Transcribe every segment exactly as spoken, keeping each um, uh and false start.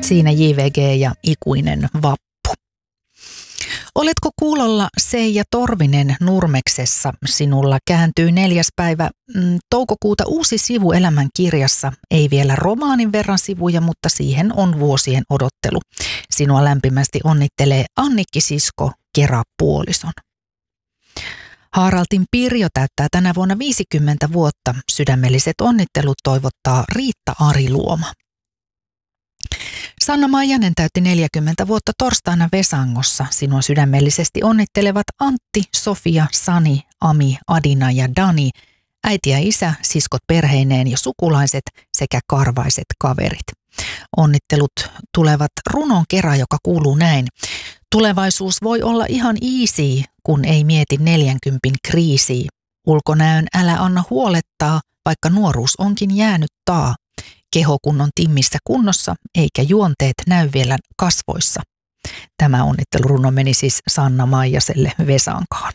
Siinä J V G ja Ikuinen vappu. Oletko kuulolla Seija Torvinen Nurmeksessa? Sinulla kääntyy neljäs päivä mm, toukokuuta uusi sivu elämän kirjassa. Ei vielä romaanin verran sivuja, mutta siihen on vuosien odottelu. Sinua lämpimästi onnittelee Annikki Sisko Kera-puolison. Haaraltin Pirjo täyttää tänä vuonna viisikymmentä vuotta. Sydämelliset onnittelut toivottaa Riitta Ariluoma. Sanna Maijanen täytti neljäkymmentä vuotta torstaina Vesangossa. Sinua sydämellisesti onnittelevat Antti, Sofia, Sani, Ami, Adina ja Dani, äiti ja isä, siskot perheineen ja sukulaiset sekä karvaiset kaverit. Onnittelut tulevat runon kerran, joka kuuluu näin. Tulevaisuus voi olla ihan easy, kun ei mieti neljänkympin kriisiä. Ulkonäön älä anna huolettaa, vaikka nuoruus onkin jäänyt taa. Keho kun on timmissä kunnossa, eikä juonteet näy vielä kasvoissa. Tämä onnitteluruno meni siis Sanna Maijaselle Vesankaan.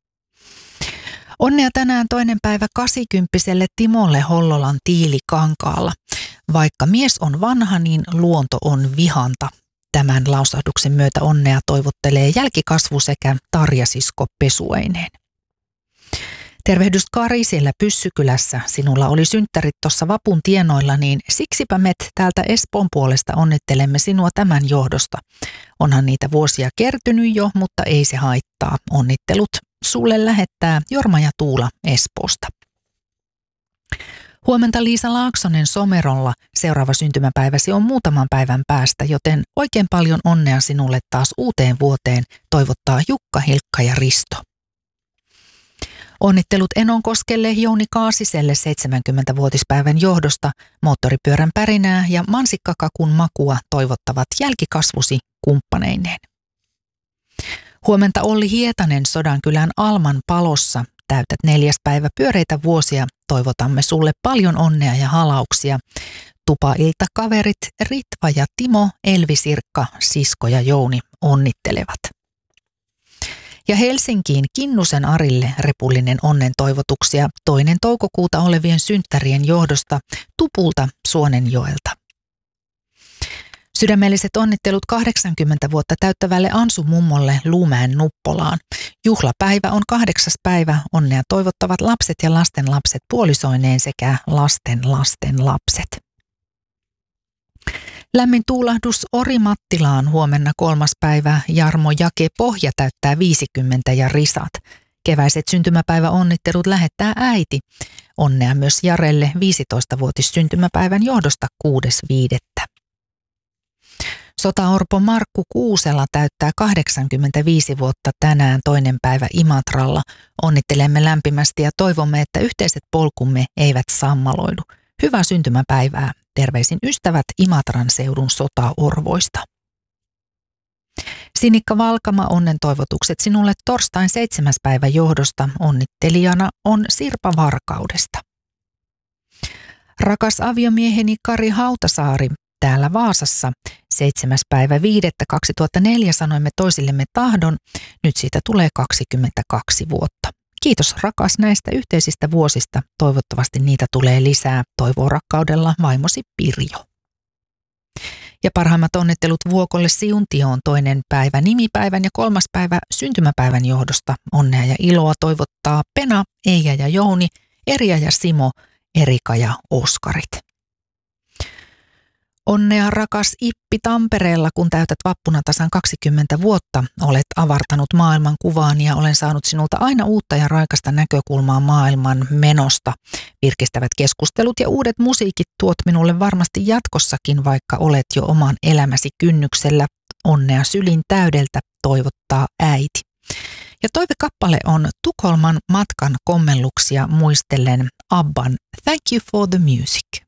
Onnea tänään toinen päivä kasikymppiselle Timolle Hollolan Tiilikankaalla. Vaikka mies on vanha, niin luonto on vihanta. Tämän lausahduksen myötä onnea toivottelee jälkikasvu sekä Tarja-sisko pesueineen. Tervehdys Kari siellä Pyssykylässä. Sinulla oli synttärit tuossa vapun tienoilla, niin siksipä me täältä Espoon puolesta onnittelemme sinua tämän johdosta. Onhan niitä vuosia kertynyt jo, mutta ei se haittaa. Onnittelut sulle lähettää Jorma ja Tuula Espoosta. Huomenta Liisa Laaksonen Somerolla. Seuraava syntymäpäiväsi on muutaman päivän päästä, joten oikein paljon onnea sinulle taas uuteen vuoteen, toivottaa Jukka, Hilkka ja Risto. Onnittelut Enonkoskelle Jouni Kaasiselle seitsemänkymmenvuotispäivän johdosta. Moottoripyörän pärinää ja mansikkakakun makua toivottavat jälkikasvusi kumppaneineen. Huomenta Olli Hietanen Sodankylän Alman Palossa. Täytät neljäs päivä pyöreitä vuosia. Toivotamme sulle paljon onnea ja halauksia. Tupailta kaverit Ritva ja Timo, Elvi Sirkka, Sisko ja Jouni onnittelevat. Ja Helsinkiin Kinnusen Arille repullinen onnen toivotuksia toinen toukokuuta olevien synttärien johdosta Tupulta Suonenjoelta. Sydämelliset onnittelut kahdeksankymmentä vuotta täyttävälle Ansu mummolle Luumäen Nuppolaan. Juhlapäivä on kahdeksas päivä. Onnea toivottavat lapset ja lasten lapset puolisoineen sekä lasten lasten lapset. Lämmin tuulahdus Orimattilaan huomenna kolmas päivä. Jarmo Jake Pohja täyttää viisikymmentä ja risat. Keväiset syntymäpäivä onnittelut lähettää äiti. Onnea myös Jarelle viisitoistavuotis syntymäpäivän johdosta kuudes viidettä. Sotaorpo Markku Kuusela täyttää kahdeksankymmentäviisi vuotta tänään toinen päivä Imatralla. Onnittelemme lämpimästi ja toivomme, että yhteiset polkumme eivät sammaloidu. Hyvää syntymäpäivää. Terveisin ystävät Imatran seudun sotaorvoista. Sinikka Valkama, onnen toivotukset sinulle torstain seitsemäs päivä johdosta. Onnittelijana on Sirpa Varkaudesta. Rakas aviomieheni Kari Hautasaari, täällä Vaasassa. seitsemäs päivä viidettä kaksituhattaneljä sanoimme toisillemme tahdon. Nyt siitä tulee kaksikymmentäkaksi vuotta. Kiitos rakas näistä yhteisistä vuosista. Toivottavasti niitä tulee lisää. Toivoo rakkaudella vaimosi Pirjo. Ja parhaimmat onnittelut Vuokolle Siuntioon toinen päivä nimipäivän ja kolmas päivä syntymäpäivän johdosta. Onnea ja iloa toivottaa Pena, Eija ja Jouni, Erja ja Simo, Erika ja Oskarit. Onnea rakas Ippi Tampereella, kun täytät vappuna tasan kaksikymmentä vuotta. Olet avartanut maailman kuvaan ja olen saanut sinulta aina uutta ja raikasta näkökulmaa maailman menosta. Virkistävät keskustelut ja uudet musiikit tuot minulle varmasti jatkossakin, vaikka olet jo oman elämäsi kynnyksellä. Onnea sylin täydeltä toivottaa äiti. Ja toivekappale on Tukholman matkan kommelluksia muistellen Abban Thank You for the Music.